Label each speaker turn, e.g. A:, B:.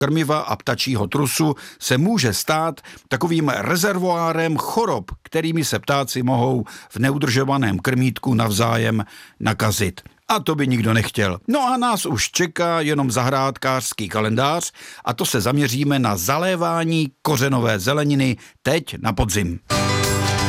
A: krmiva a ptačího trusu se může stát takovým rezervoárem chorob, kterými se ptáci mohou v neudržovaném krmítku navzájem nakazit. A to by nikdo nechtěl. No a nás už čeká jenom zahrádkářský kalendář a to se zaměříme na zalévání kořenové zeleniny teď na podzim.